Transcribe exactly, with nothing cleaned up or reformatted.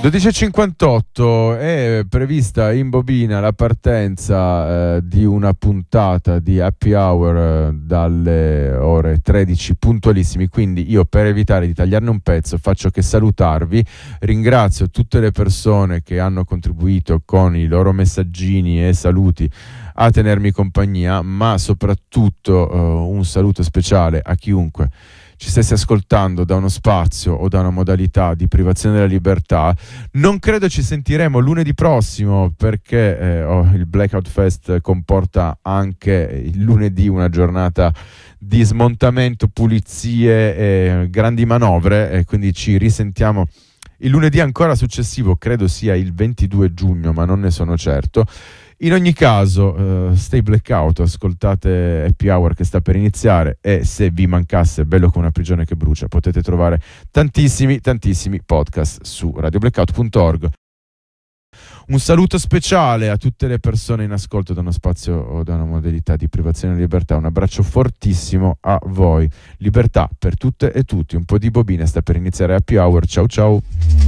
dodici e cinquantotto è prevista in bobina la partenza eh, di una puntata di Happy Hour eh, dalle ore tredici puntualissimi, quindi io, per evitare di tagliarne un pezzo, faccio che salutarvi. Ringrazio tutte le persone che hanno contribuito con i loro messaggini e saluti a tenermi compagnia, ma soprattutto eh, un saluto speciale a chiunque ci stesse ascoltando da uno spazio o da una modalità di privazione della libertà. Non credo ci sentiremo lunedì prossimo, perché eh, oh, il Blackout Fest comporta anche il lunedì una giornata di smontamento, pulizie e grandi manovre, e quindi ci risentiamo il lunedì ancora successivo, credo sia il ventidue giugno, ma non ne sono certo. In ogni caso, uh, stay blackout, ascoltate Happy Hour che sta per iniziare, e se vi mancasse Bello come una prigione che brucia, potete trovare tantissimi, tantissimi podcast su radio blackout punto org. Un saluto speciale a tutte le persone in ascolto da uno spazio o da una modalità di privazione di libertà. Un abbraccio fortissimo a voi. Libertà per tutte e tutti. Un po' di bobina, sta per iniziare Happy Hour. Ciao ciao.